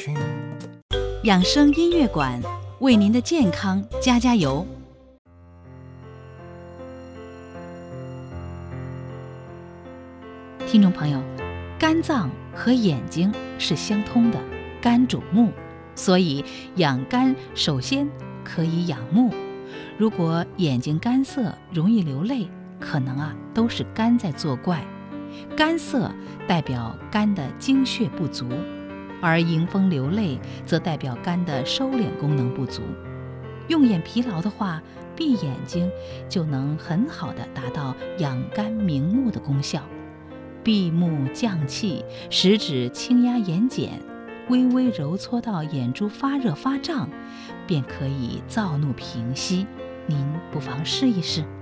养生音乐馆为您的健康加加油。听众朋友，肝脏和眼睛是相通的，肝主目，所以养肝首先可以养目。如果眼睛干涩，容易流泪，可能都是肝在作怪。干涩代表肝的精血不足，而迎风流泪则代表肝的收敛功能不足。用眼疲劳的话，闭眼睛就能很好的达到养肝明目的功效。闭目降气，食指轻压眼睑，微微揉搓到眼珠发热发胀，便可以躁怒平息。您不妨试一试。